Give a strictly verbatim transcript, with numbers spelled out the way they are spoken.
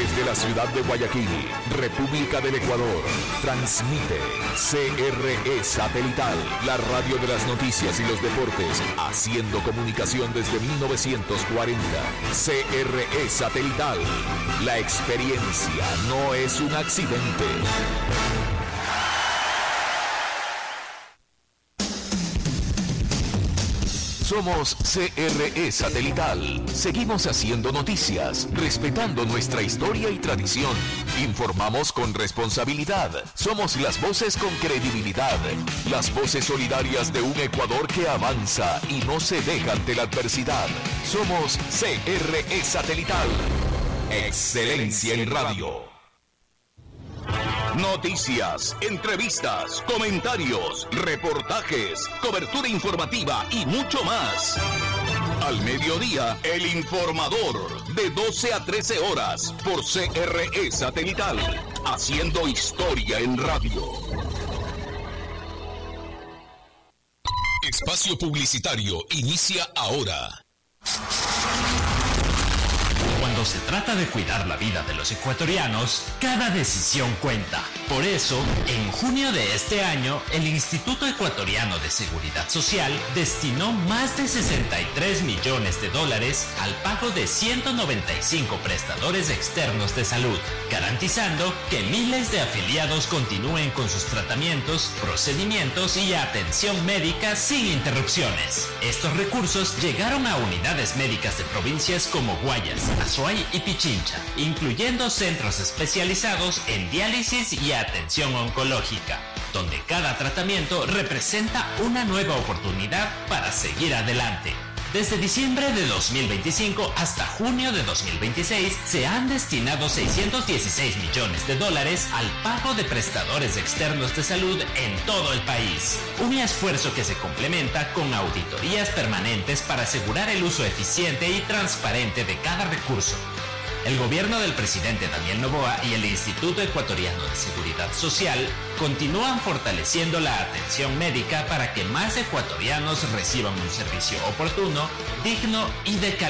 Desde la ciudad de Guayaquil, República del Ecuador, transmite C R E Satelital, la radio de las noticias y los deportes, haciendo comunicación desde mil novecientos cuarenta. C R E Satelital, la experiencia no es un accidente. Somos C R E Satelital. Seguimos haciendo noticias, respetando nuestra historia y tradición. Informamos con responsabilidad. Somos las voces con credibilidad. Las voces solidarias de un Ecuador que avanza y no se deja ante la adversidad. Somos C R E Satelital. Excelencia en radio. Noticias, entrevistas, comentarios, reportajes, cobertura informativa y mucho más. Al mediodía, El Informador, de doce a trece horas, por C R E Satelital, haciendo historia en radio. Espacio publicitario inicia ahora. Cuando se trata de cuidar la vida de los ecuatorianos, cada decisión cuenta. Por eso, en junio de este año, el Instituto Ecuatoriano de Seguridad Social destinó más de sesenta y tres millones de dólares al pago de ciento noventa y cinco prestadores externos de salud, garantizando que miles de afiliados continúen con sus tratamientos, procedimientos y atención médica sin interrupciones. Estos recursos llegaron a unidades médicas de provincias como Guayas, Azuay y Pichincha, incluyendo centros especializados en diálisis y atención oncológica, donde cada tratamiento representa una nueva oportunidad para seguir adelante. Desde diciembre de dos mil veinticinco hasta junio de dos mil veintiséis se han destinado seiscientos dieciséis millones de dólares al pago de prestadores externos de salud en todo el país. Un esfuerzo que se complementa con auditorías permanentes para asegurar el uso eficiente y transparente de cada recurso. El gobierno del presidente Daniel Noboa y el Instituto Ecuatoriano de Seguridad Social continúan fortaleciendo la atención médica para que más ecuatorianos reciban un servicio oportuno, digno y de calidad.